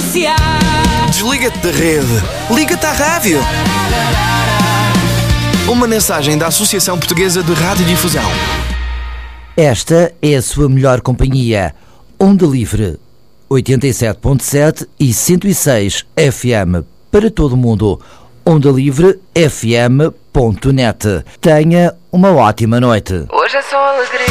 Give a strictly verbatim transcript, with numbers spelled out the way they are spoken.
Desliga-te da rede. Liga-te à rádio. Uma mensagem da Associação Portuguesa de Radiodifusão. Esta é a sua melhor companhia. Onda Livre, oitenta e sete ponto sete e cento e seis F M para todo o mundo. onda livre f m ponto net. Tenha uma ótima noite. Hoje é só alegria.